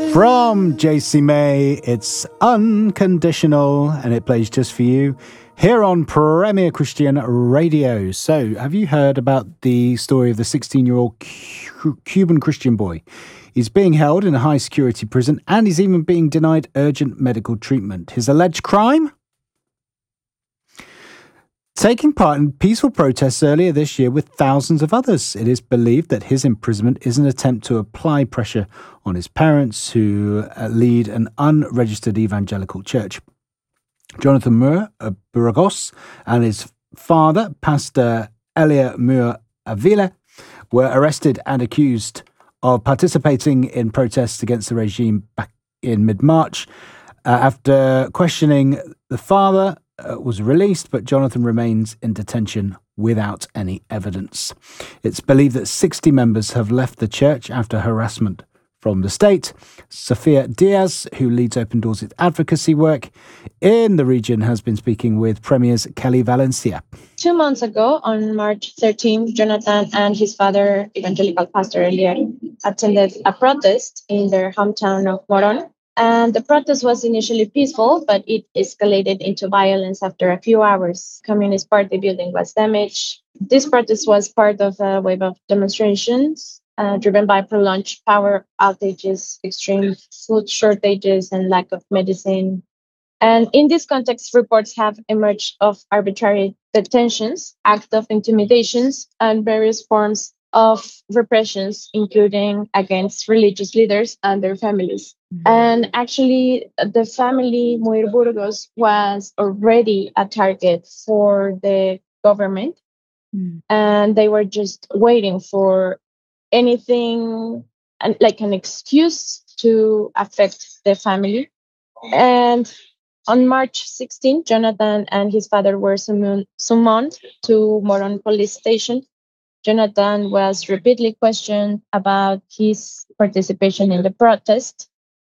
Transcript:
From JC May, it's Unconditional, and it plays just for you here on Premier Christian Radio. So, have you heard about the story of the 16-year-old Cuban Christian boy? He's being held in a high-security prison, and he's even being denied urgent medical treatment. His alleged crime? Taking part in peaceful protests earlier this year with thousands of others. It is believed that his imprisonment is an attempt to apply pressure on his parents, who lead an unregistered evangelical church. Jonathan Moore Burgos and his father, Pastor Elia Moore Avila, were arrested and accused of participating in protests against the regime back in mid-March. After questioning, the father was released, but Jonathan remains in detention without any evidence. It's believed that 60 members have left the church after harassment from the state. Sophia Diaz, who leads Open Doors' advocacy work in the region, has been speaking with Premier's Kelly Valencia. 2 months ago, on March 13, Jonathan and his father, evangelical pastor Elia, attended a protest in their hometown of Moron. And the protest was initially peaceful, but it escalated into violence after a few hours. Communist Party building was damaged. This protest was part of a wave of demonstrations driven by prolonged power outages, extreme food shortages, and lack of medicine. And in this context, reports have emerged of arbitrary detentions, acts of intimidations, and various forms of repressions, including against religious leaders and their families. And actually, the family Muir Burgos was already a target for the government, and they were just waiting for anything like an excuse to affect the family. And on March 16, Jonathan and his father were summoned to Moron police station. Jonathan was repeatedly questioned about his participation in the protest.